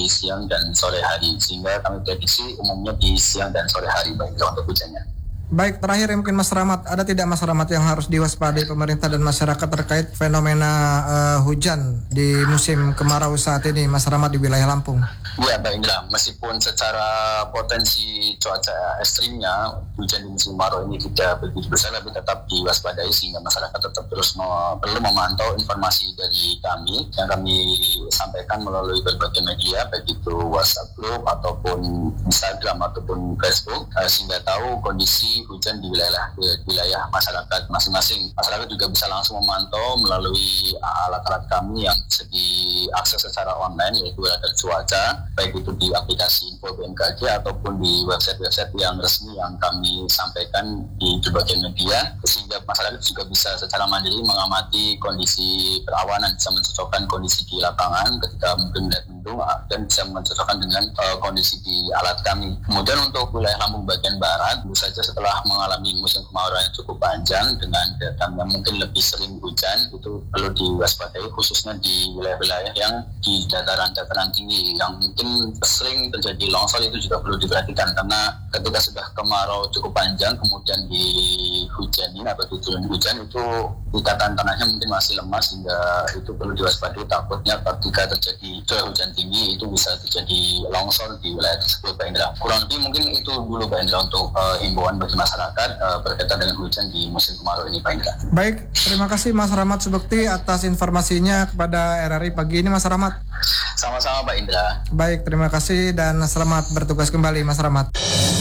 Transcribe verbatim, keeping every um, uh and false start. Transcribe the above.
di siang dan sore hari, sehingga kami prediksi umumnya di siang dan sore hari Pak Indra untuk hujannya. Baik, terakhir ya mungkin Mas Rahmat, ada tidak Mas Rahmat yang harus diwaspadai pemerintah dan masyarakat terkait fenomena uh, hujan di musim kemarau saat ini, Mas Rahmat, di wilayah Lampung? Ya Pak Indra, meskipun secara potensi cuaca ekstrimnya hujan di musim kemarau ini tidak begitu besar, tapi tetap diwaspadai sehingga masyarakat tetap terus me- perlu memantau informasi dari kami yang kami sampaikan melalui berbagai media, baik itu WhatsApp group ataupun Instagram ataupun Facebook, uh, sehingga tahu kondisi hujan di wilayah di wilayah masyarakat masing-masing. Masyarakat juga bisa langsung memantau melalui alat-alat kami yang bisa diakses secara online, yaitu radar cuaca, baik itu di aplikasi Info B M K G ataupun di website-website yang resmi yang kami sampaikan di berbagai media, sehingga masyarakat juga bisa secara mandiri mengamati kondisi perawanan, bisa mencocokkan kondisi di lapangan ketika mungkin melihat mendung dan bisa mencocokkan dengan uh, kondisi di alat kami. Kemudian untuk wilayah Lampung bagian barat, tentu saja setelah mengalami musim kemarau yang cukup panjang dengan datang yang mungkin lebih sering hujan, itu perlu diwaspadai khususnya di wilayah-wilayah yang di dataran-dataran tinggi yang mungkin sering terjadi longsor. Itu juga perlu diperhatikan karena ketika sudah kemarau cukup panjang kemudian dihujani atau diturun hujan, itu ikatan tanahnya mungkin masih lemah sehingga itu perlu diwaspadai, takutnya ketika terjadi curah hujan tinggi itu bisa terjadi longsor di wilayah tersebut Pak Indra. Kurang lebih mungkin itu dulu Pak Indra untuk uh, himbauan bagi masyarakat uh, berkaitan dengan hujan di musim kemarau ini Pak Indra. Baik, terima kasih Mas Rahmat Subekti atas informasinya kepada R R I pagi ini Mas Rahmat. Sama-sama Pak Indra. Baik, terima kasih dan selamat bertugas kembali Mas Rahmat.